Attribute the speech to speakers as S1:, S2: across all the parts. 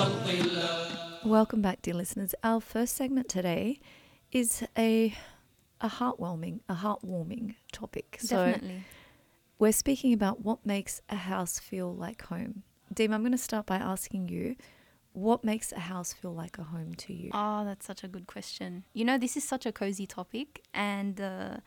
S1: Welcome back, dear listeners. Our first segment today is a heartwarming topic.
S2: Definitely.
S1: So we're speaking about what makes a house feel like home. Deem, I'm going to start by asking you, what makes a house feel like a home to you?
S2: Oh, that's such a good question. You know, this is such a cozy topic, and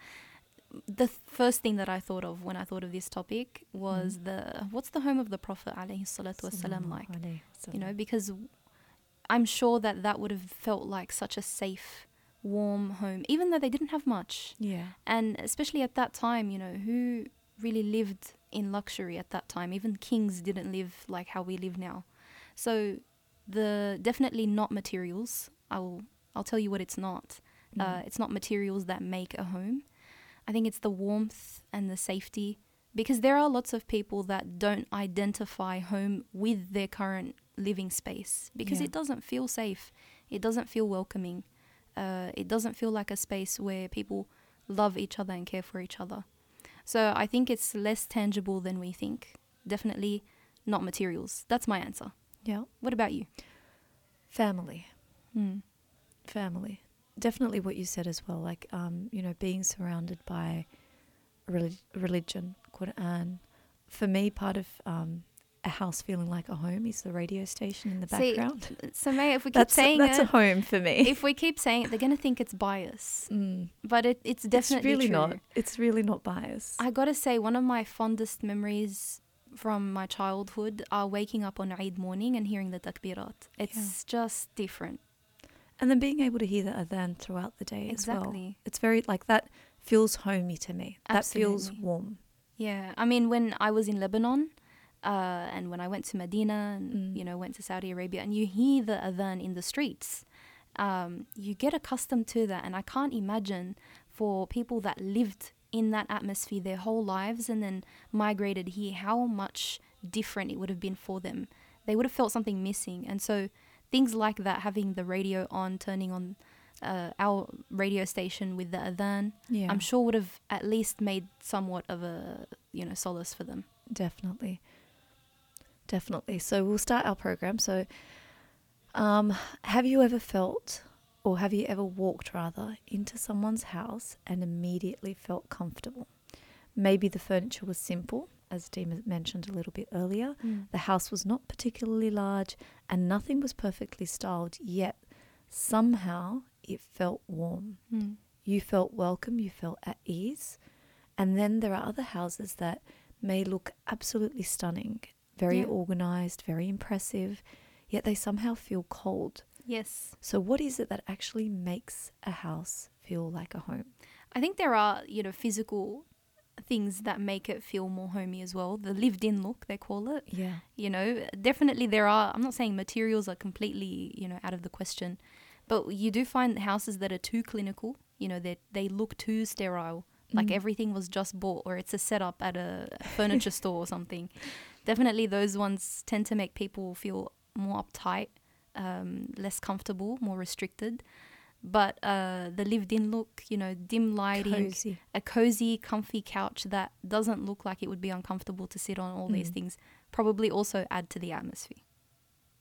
S2: the first thing that I thought of when I thought of this topic was what's the home of the Prophet alayhi salatu wasalam like? You know, because I'm sure that would have felt like such a safe, warm home, even though they didn't have much.
S1: Yeah.
S2: And especially at that time, you know, who really lived in luxury at that time? Even kings didn't live like how we live now. So definitely not materials. I'll tell you what it's not. It's not materials that make a home. I think it's the warmth and the safety, because there are lots of people that don't identify home with their current living space because it doesn't feel safe. It doesn't feel welcoming. It doesn't feel like a space where people love each other and care for each other. So I think it's less tangible than we think. Definitely not materials. That's my answer.
S1: Yeah.
S2: What about you?
S1: Family. Family. Definitely what you said as well. Like, you know, being surrounded by religion, Quran. For me, part of a house feeling like a home is the radio station in the background.
S2: So, May, if we keep saying
S1: that's a home for me.
S2: If we keep saying it, they're going to think it's bias. But it's definitely
S1: really
S2: true.
S1: not. It's really not bias.
S2: I got to say, one of my fondest memories from my childhood are waking up on Eid morning and hearing the takbirat. It's just different.
S1: And then being able to hear the adhan throughout the day as well. It's very, like, that feels homey to me.
S2: Absolutely.
S1: That feels warm.
S2: Yeah. I mean, when I was in Lebanon and when I went to Medina and, you know, went to Saudi Arabia, and you hear the adhan in the streets, you get accustomed to that. And I can't imagine for people that lived in that atmosphere their whole lives and then migrated here, how much different it would have been for them. They would have felt something missing. And so things like that, having the radio on, turning on our radio station with the adhan, I'm sure would have at least made somewhat of a, you know, solace for them.
S1: Definitely. So we'll start our program. So have you ever felt, or have you ever walked rather, into someone's house and immediately felt comfortable? Maybe the furniture was simple, as Dima mentioned a little bit earlier. The house was not particularly large and nothing was perfectly styled, yet somehow it felt warm. You felt welcome, you felt at ease. And then there are other houses that may look absolutely stunning, very organized, very impressive, yet they somehow feel cold.
S2: Yes.
S1: So what is it that actually makes a house feel like a home?
S2: I think there are, you know, physical things that make it feel more homey as well. The lived-in look, they call it.
S1: Yeah.
S2: You know, definitely there are, I'm not saying materials are completely, you know, out of the question, but you do find houses that are too clinical, you know, they look too sterile, like everything was just bought, or it's a setup at a furniture store or something. Definitely those ones tend to make people feel more uptight, less comfortable, more restricted. But the lived-in look, you know, dim lighting, a cozy, comfy couch that doesn't look like it would be uncomfortable to sit on, all these things probably also add to the atmosphere.